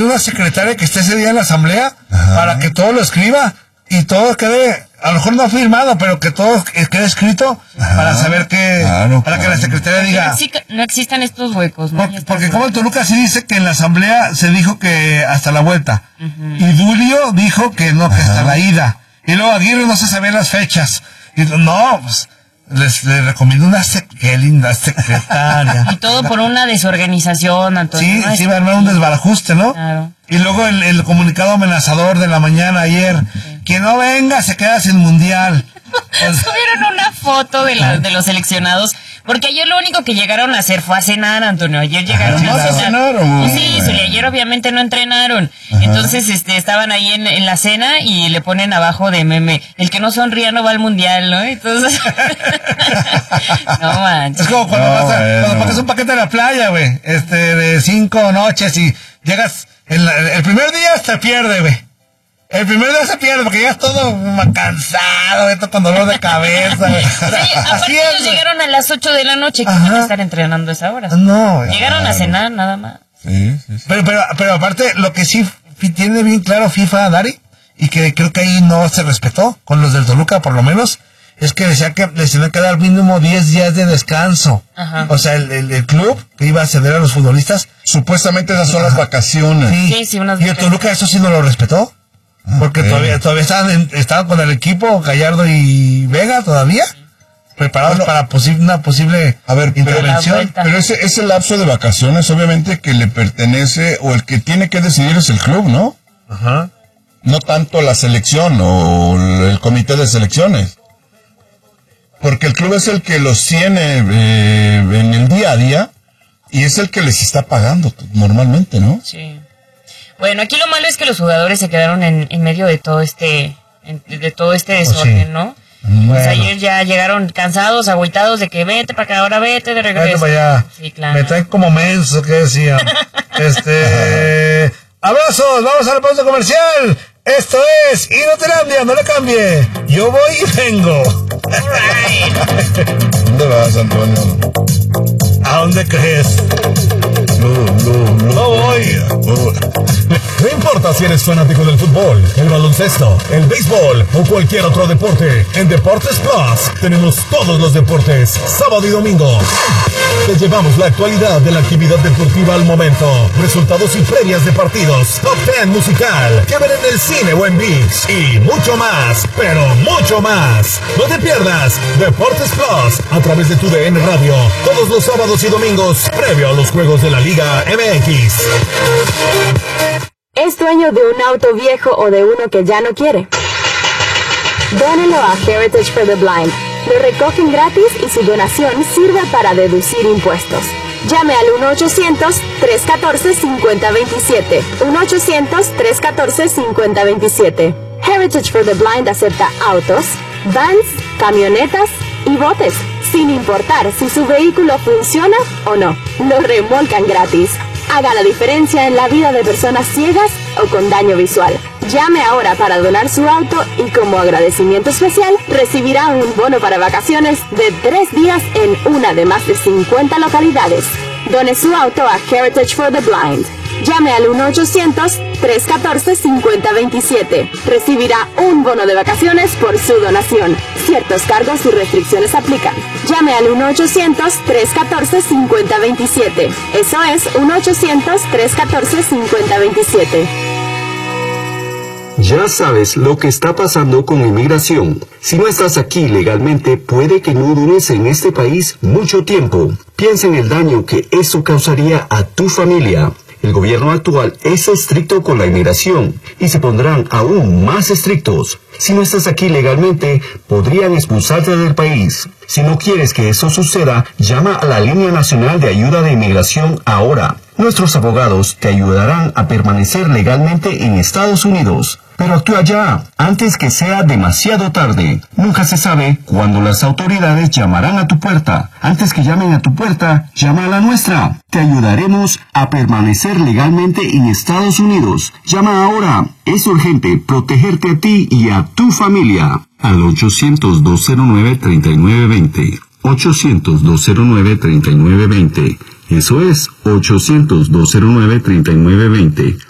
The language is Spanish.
pide una secretaria que esté ese día en la asamblea para que todo lo escriba y todo quede, a lo mejor no firmado, pero que todo quede escrito para saber que, para que la secretaria diga. No existan estos huecos, ¿no? Porque como el Toluca sí dice que en la asamblea se dijo que hasta la vuelta. Y Dulio dijo que no, que hasta la ida. Y luego Aguirre no se sabía las fechas. Y no, pues, les recomiendo qué linda secretaria. Y todo por una desorganización, Antonio. Sí, va a armar un desbarajuste, ¿no? Claro. Y luego el comunicado amenazador de la mañana ayer. Quien no venga se queda sin mundial. Subieron una foto de los seleccionados, porque ayer lo único que llegaron a hacer fue a cenar, Antonio. Ayer llegaron a cenar. Pues sí, ayer obviamente no entrenaron. Entonces estaban ahí en la cena y le ponen abajo de meme, el que no sonría no va al mundial, ¿no? Entonces no manches. Es como cuando pagas un paquete de la playa, güey, de 5 noches y llegas el primer día se pierde, güey. El primer día se pierde porque llegas todo cansado, con dolor de cabeza. Así ellos llegaron a las 8 de la noche. ¿Qué van a estar entrenando a esa hora? No. Llegaron a cenar nada más. Sí. Pero aparte, lo que sí tiene bien claro FIFA, Dari, y que creo que ahí no se respetó, con los del Toluca por lo menos, es que decía que les tenía que dar mínimo 10 días de descanso. O sea, el club que iba a ceder a los futbolistas. Supuestamente esas son las vacaciones. Sí, unas y el Toluca eso sí no lo respetó. Porque todavía estaban con el equipo Gallardo y Vega todavía preparados para una posible intervención. Pero ese lapso de vacaciones obviamente que le pertenece, o el que tiene que decidir es el club, ¿no? No tanto la selección o el comité de selecciones, porque el club es el que los tiene en el día a día y es el que les está pagando normalmente, ¿no? Sí. Bueno, aquí lo malo es que los jugadores se quedaron en medio de todo este desorden, ¿no? Pues ayer ya llegaron cansados, agüitados de que vete para acá, ahora vete de regreso. Vete para allá. Sí, claro. Me traen como menso, que decían. Abrazos, vamos a la pausa comercial. Esto es Inotelandia, no le cambie. Yo voy y vengo. ¿Dónde vas, Antonio? ¿A dónde crees? No voy. No importa si eres fanático del fútbol, el baloncesto, el béisbol o cualquier otro deporte, en Deportes Plus tenemos todos los deportes, sábado y domingo. Te llevamos la actualidad de la actividad deportiva al momento, resultados y previas de partidos, top 10 musical, que ver en el cine o en ViX y mucho más, pero mucho más. No te pierdas Deportes Plus a través de tu DN Radio, todos los sábados y domingos, previo a los juegos de la Liga MX. ¿Es dueño de un auto viejo o de uno que ya no quiere? Dónelo a Heritage for the Blind. Lo recogen gratis y su donación sirve para deducir impuestos. Llame al 1-800-314-5027. 1-800-314-5027. Heritage for the Blind acepta autos, vans, camionetas y botes, sin importar si su vehículo funciona o no. Lo remolcan gratis. Haga la diferencia en la vida de personas ciegas o con daño visual. Llame ahora para donar su auto y como agradecimiento especial recibirá un bono para vacaciones de 3 días en una de más de 50 localidades. Done su auto a Heritage for the Blind. Llame al 1-800-314-5027. Recibirá un bono de vacaciones por su donación. Ciertos cargos y restricciones aplican. Llame al 1-800-314-5027. Eso es 1-800-314-5027. Ya sabes lo que está pasando con inmigración. Si no estás aquí legalmente, puede que no dures en este país mucho tiempo. Piensa en el daño que eso causaría a tu familia. El gobierno actual es estricto con la inmigración y se pondrán aún más estrictos. Si no estás aquí legalmente, podrían expulsarte del país. Si no quieres que eso suceda, llama a la Línea Nacional de Ayuda de Inmigración ahora. Nuestros abogados te ayudarán a permanecer legalmente en Estados Unidos. Pero actúa ya, antes que sea demasiado tarde. Nunca se sabe cuándo las autoridades llamarán a tu puerta. Antes que llamen a tu puerta, llama a la nuestra. Te ayudaremos a permanecer legalmente en Estados Unidos. Llama ahora. Es urgente protegerte a ti y a tu familia. Al 800-209-3920. 800-209-3920. Eso es 800-209-3920.